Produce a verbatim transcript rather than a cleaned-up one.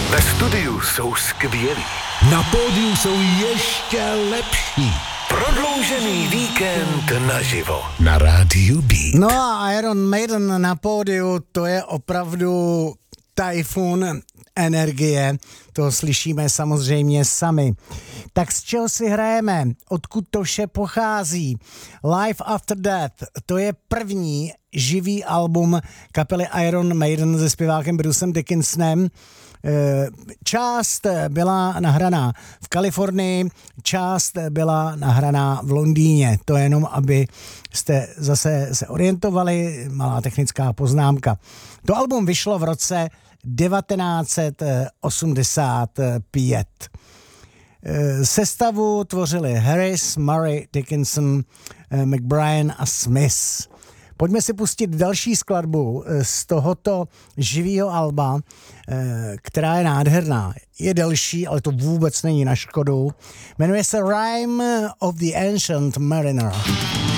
Ve studiu jsou skvělí. Na pódiu jsou ještě lepší. Prodloužený víkend naživo. Na rádiu B. No a Iron Maiden na pódiu, to je opravdu tajfun energie. To slyšíme samozřejmě sami. Tak z čeho si hrajeme? Odkud to vše pochází? Life After Death, to je první živý album kapely Iron Maiden se zpěvákem Brucem Dickinsonem. Část byla nahraná v Kalifornii, část byla nahraná v Londýně. To jenom, aby jste zase se orientovali, malá technická poznámka. To album vyšlo v roce devatenáct set osmdesát pět. Sestavu tvořili Harris, Murray, Dickinson, McBrien a Smith. Pojďme si pustit další skladbu z tohoto živého alba, která je nádherná. Je delší, ale to vůbec není na škodu. Jmenuje se Rime of the Ancient Mariner.